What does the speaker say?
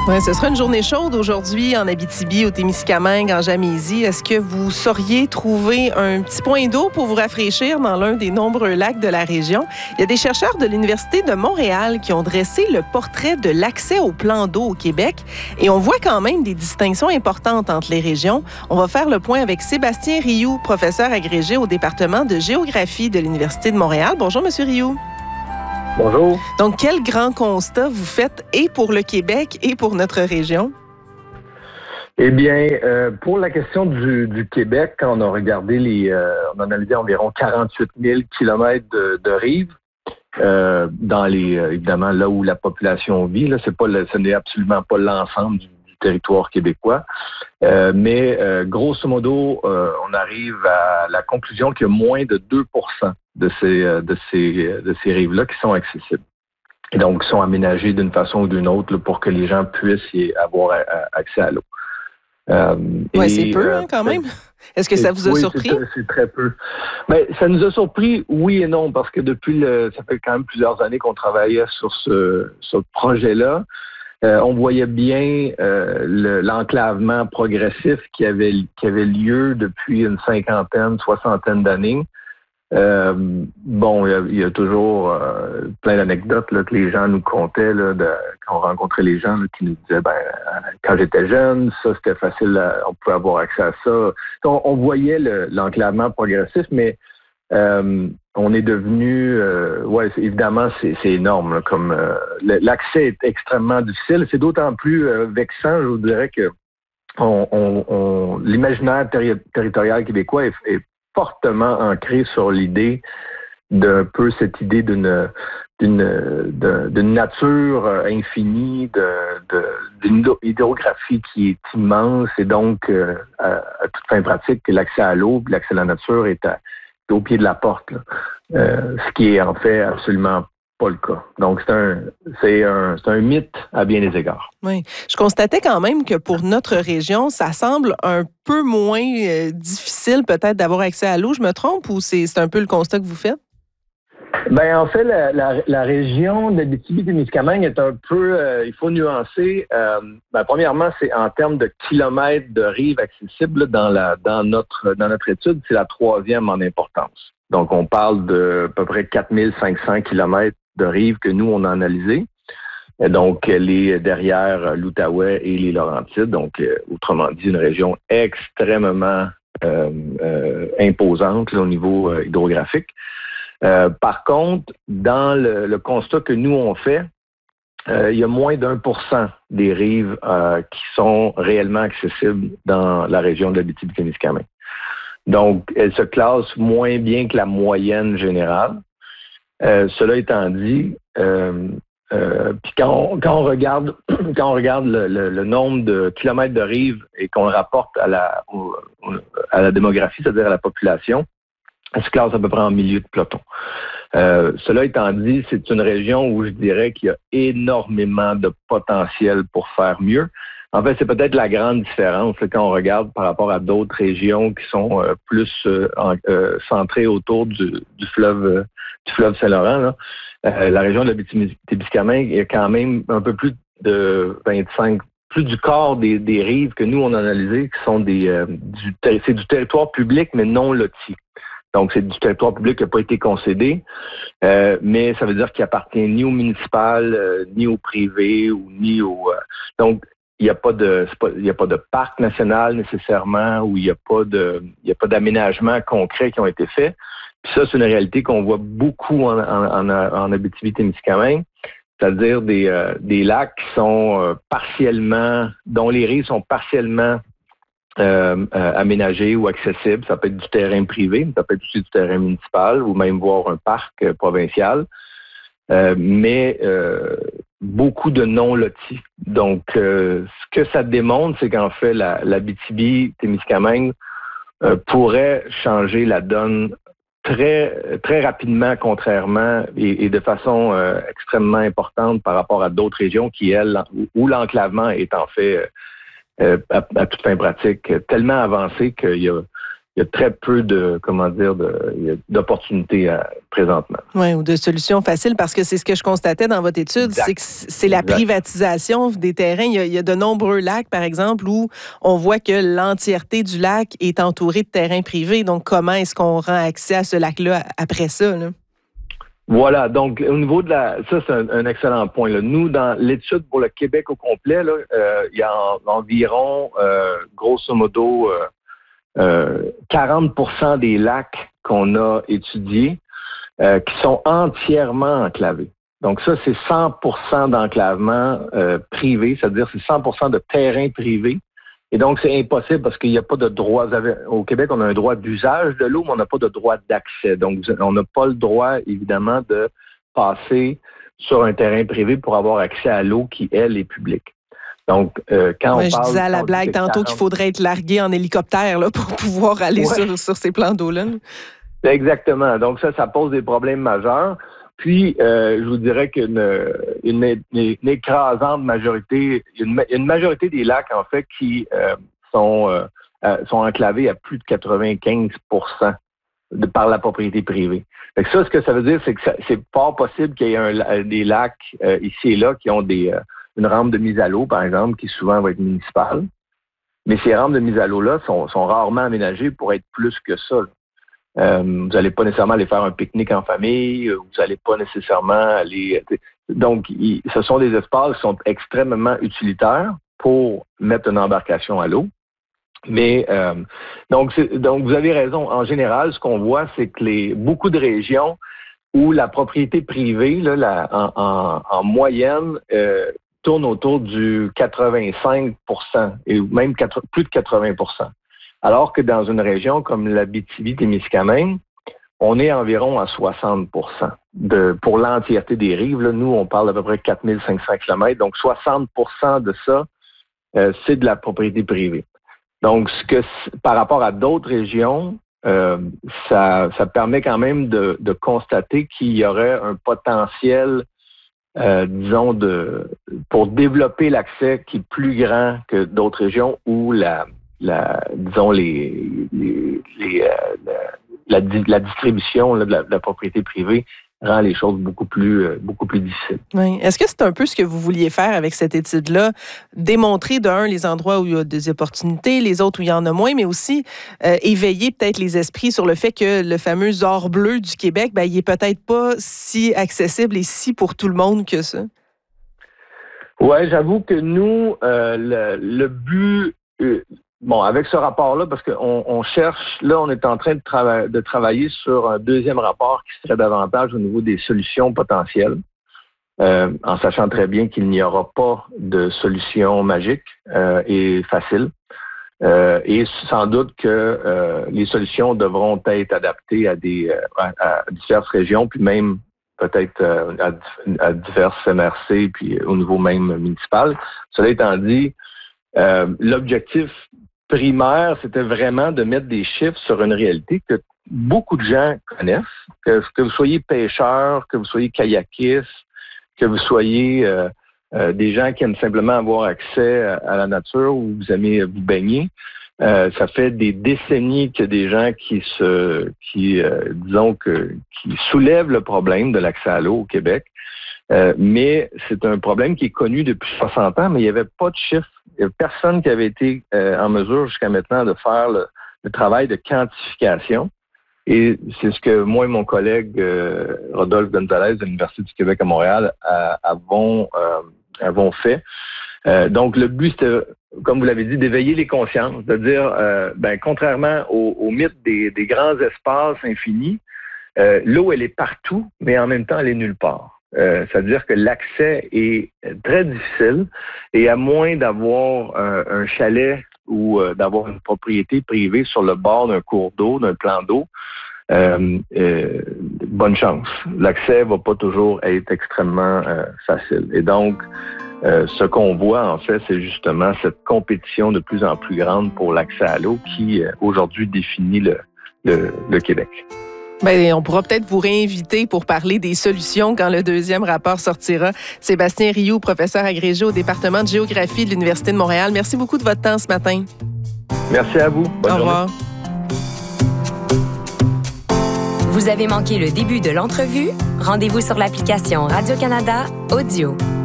Oui, ce sera une journée chaude aujourd'hui en Abitibi, au Témiscamingue, en Gaspésie. Est-ce que vous sauriez trouver un petit point d'eau pour vous rafraîchir dans l'un des nombreux lacs de la région? Il y a des chercheurs de l'Université de Montréal qui ont dressé le portrait de l'accès au plan d'eau au Québec et on voit quand même des distinctions importantes entre les régions. On va faire le point avec Sébastien Rioux, professeur agrégé au département de géographie de l'Université de Montréal. Bonjour, Monsieur Rioux. Bonjour. Donc, quel grand constat vous faites et pour le Québec et pour notre région? Eh bien, pour la question du Québec, quand on a regardé on a analysé environ 48 000 kilomètres de rives, dans évidemment, là où la population vit, là, ce n'est absolument pas l'ensemble du territoire québécois. Mais grosso modo, on arrive à la conclusion qu'il y a moins de 2% de ces rives-là qui sont accessibles. Et donc, qui sont aménagées d'une façon ou d'une autre là, pour que les gens puissent y avoir accès à l'eau. Oui, c'est peu quand même. Est-ce que ça vous a surpris? C'est très peu. Mais ça nous a surpris, oui et non, parce que ça fait quand même plusieurs années qu'on travaillait sur ce projet-là. On voyait bien l'enclavement progressif qui avait lieu depuis une soixantaine d'années. Il y a toujours plein d'anecdotes là, que les gens nous contaient là, quand on rencontrait les gens là, qui nous disaient quand j'étais jeune, ça c'était facile, on pouvait avoir accès à ça. On voyait l'enclavement progressif, mais on est devenu évidemment c'est énorme là, comme l'accès est extrêmement difficile. C'est d'autant plus vexant, je vous dirais que l'imaginaire territorial québécois est fortement ancré sur l'idée d'un peu cette idée d'une nature infinie, d'une hydrographie qui est immense et donc à toute fin pratique, l'accès à l'eau, l'accès à la nature est au pied de la porte, là. Ce qui est en fait absolument pas le cas. Donc, c'est un mythe à bien des égards. Oui. Je constatais quand même que pour notre région, ça semble un peu moins difficile peut-être d'avoir accès à l'eau. Je me trompe ou c'est un peu le constat que vous faites? En fait, la région d'Abitibi-Témiscamingue est un peu, il faut nuancer. Premièrement, c'est en termes de kilomètres de rives accessibles dans notre étude, c'est la 3e en importance. Donc, on parle de à peu près 4500 kilomètres de rives que nous, on a analysées. Donc, elle est derrière l'Outaouais et les Laurentides. Donc, autrement dit, une région extrêmement imposante là, au niveau hydrographique. Par contre, dans le constat que nous, on fait, il y a moins d'1% des rives qui sont réellement accessibles dans la région de l'Abitibi-Témiscamingue. Donc, elle se classe moins bien que la moyenne générale. Cela étant dit, puis quand on regarde le nombre de kilomètres de rives et qu'on le rapporte à la démographie, c'est-à-dire à la population, elle se classe à peu près en milieu de peloton. Cela étant dit, c'est une région où je dirais qu'il y a énormément de potentiel pour faire mieux. En fait, c'est peut-être la grande différence là, quand on regarde par rapport à d'autres régions qui sont plus centrées autour du fleuve Saint-Laurent. Là. La région de l'Abitibi-Témiscamingue, il y a quand même un peu plus de 25, plus du quart des rives que nous on a analysées qui sont c'est du territoire public mais non loti. Donc, c'est du territoire public qui n'a pas été concédé, mais ça veut dire qu'il appartient ni au municipal, ni au privé, ou ni au... donc, il n'y a pas de parc national nécessairement, ou il n'y a pas d'aménagement concret qui ont été faits. Puis ça, c'est une réalité qu'on voit beaucoup en Abitibi-Témiscamingue, c'est-à-dire des lacs qui sont dont les rives sont partiellement aménagé ou accessible. Ça peut être du terrain privé, ça peut être aussi du terrain municipal ou même voir un parc provincial. Mais beaucoup de non-lotis. Donc, ce que ça démontre, c'est qu'en fait, l'Abitibi-Témiscamingue pourrait changer la donne très, très rapidement, contrairement et de façon extrêmement importante par rapport à d'autres régions où l'enclavement est en fait à toute fin pratique, tellement avancé qu'il y a il y a très peu d'opportunités présentement. Oui, ou de solutions faciles, parce que c'est ce que je constatais dans votre étude, c'est que c'est la privatisation des terrains. Il y a de nombreux lacs, par exemple, où on voit que l'entièreté du lac est entourée de terrains privés. Donc, comment est-ce qu'on rend accès à ce lac-là après ça, là? Voilà, donc au niveau ça c'est un excellent point, là. Nous, dans l'étude pour le Québec au complet, là, il y a environ, grosso modo, 40% des lacs qu'on a étudiés qui sont entièrement enclavés. Donc ça, c'est 100% d'enclavement privé, c'est-à-dire c'est 100% de terrain privé. Et donc, c'est impossible parce qu'il n'y a pas de droit. Au Québec, on a un droit d'usage de l'eau, mais on n'a pas de droit d'accès. Donc, on n'a pas le droit, évidemment, de passer sur un terrain privé pour avoir accès à l'eau qui, elle, est publique. Donc, quand on parle... Je disais à la blague tantôt qu'il faudrait être largué en hélicoptère là, pour pouvoir aller sur ces plans d'eau-là. Exactement. Donc, ça pose des problèmes majeurs. Puis, je vous dirais qu'une écrasante majorité, une majorité des lacs, en fait, qui sont enclavés à plus de 95% par la propriété privée. Fait que ça, ce que ça veut dire, c'est que c'est pas possible qu'il y ait des lacs ici et là qui ont une rampe de mise à l'eau, par exemple, qui souvent va être municipale. Mais ces rampes de mise à l'eau-là sont rarement aménagées pour être plus que ça, là. Vous n'allez pas nécessairement aller faire un pique-nique en famille, vous n'allez pas nécessairement aller... Donc, ce sont des espaces qui sont extrêmement utilitaires pour mettre une embarcation à l'eau. Mais donc vous avez raison. En général, ce qu'on voit, c'est que beaucoup de régions où la propriété privée, là, en moyenne, tourne autour du 85% et même plus de 80%. Alors que dans une région comme l'Abitibi-Témiscamingue, on est environ à 60% pour l'entièreté des rives. Là, nous, on parle d'à peu près 4500 km. Donc, 60% de ça, c'est de la propriété privée. Donc, par rapport à d'autres régions, ça permet quand même de constater qu'il y aurait un potentiel, disons, pour développer l'accès qui est plus grand que d'autres régions où la distribution là, de la propriété privée rend les choses beaucoup plus difficiles. Oui. Est-ce que c'est un peu ce que vous vouliez faire avec cette étude-là? Démontrer, les endroits où il y a des opportunités, les autres où il y en a moins, mais aussi éveiller peut-être les esprits sur le fait que le fameux or bleu du Québec, il n'est peut-être pas si accessible et si pour tout le monde que ça. Oui, j'avoue que nous, le but... avec ce rapport-là, parce qu'on cherche, là, on est en train de travailler sur un deuxième rapport qui serait davantage au niveau des solutions potentielles, en sachant très bien qu'il n'y aura pas de solution magique et facile. Et sans doute que les solutions devront être adaptées à diverses régions, puis même peut-être à diverses MRC, puis au niveau même municipal. Cela étant dit, l'objectif primaire, c'était vraiment de mettre des chiffres sur une réalité que beaucoup de gens connaissent, que vous soyez pêcheur, que vous soyez kayakiste, que vous soyez des gens qui aiment simplement avoir accès à la nature ou vous aimez vous baigner. Ça fait des décennies qu'il y a des gens qui soulèvent le problème de l'accès à l'eau au Québec. Mais c'est un problème qui est connu depuis 60 ans, mais il n'y avait pas de chiffres. Il n'y avait personne qui avait été en mesure jusqu'à maintenant de faire le travail de quantification. Et c'est ce que moi et mon collègue Rodolphe Gonzalez de l'Université du Québec à Montréal avons fait. Donc, le but, c'était, comme vous l'avez dit, d'éveiller les consciences, de dire, contrairement au mythe des grands espaces infinis, l'eau, elle est partout, mais en même temps, elle est nulle part. C'est-à-dire que l'accès est très difficile et à moins d'avoir un chalet ou d'avoir une propriété privée sur le bord d'un cours d'eau, d'un plan d'eau, bonne chance. L'accès va pas toujours être extrêmement facile. Et donc, ce qu'on voit, en fait, c'est justement cette compétition de plus en plus grande pour l'accès à l'eau qui, aujourd'hui, définit le Québec. On pourra peut-être vous réinviter pour parler des solutions quand le deuxième rapport sortira. Sébastien Rioux, professeur agrégé au département de géographie de l'Université de Montréal. Merci beaucoup de votre temps ce matin. Merci à vous. Bonne journée. Au revoir. Vous avez manqué le début de l'entrevue? Rendez-vous sur l'application Radio-Canada Audio.